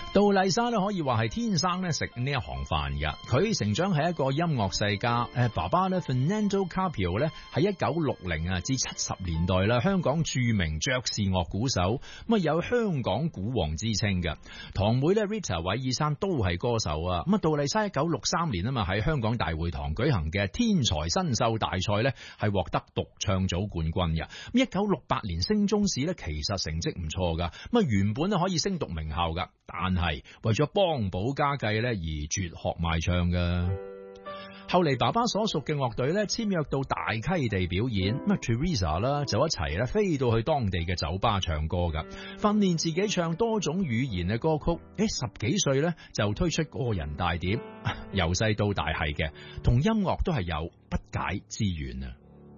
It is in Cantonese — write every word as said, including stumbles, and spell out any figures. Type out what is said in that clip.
杜麗莎咧可以話係天生咧食呢一行飯嘅，佢成長喺一個音樂世家，誒爸爸咧 Fernando Carpio 咧喺一九六零啊至七十年代啦，香港著名爵士樂鼓手，咁啊有香港鼓王之稱嘅。堂妹咧 Rita 韋爾珊都係歌手啊，咁啊杜麗莎一九六三年啊嘛喺香港大會堂舉行嘅天才新秀大賽咧係獲得獨唱組冠軍嘅。咁一九六八年升中試咧其實成績唔錯噶，咁啊原本咧可以升讀名校噶，但係為咗幫補家計咧而輟學賣唱噶。後嚟爸爸所屬嘅樂隊咧簽約到大溪地表演，咁啊 Teresa 啦就一齊咧飛到去當地嘅酒吧唱歌噶，訓練自己唱多種語言嘅歌曲。誒，十幾歲咧就推出個人大碟，由細到大係嘅，同音樂都係有不解之緣啊。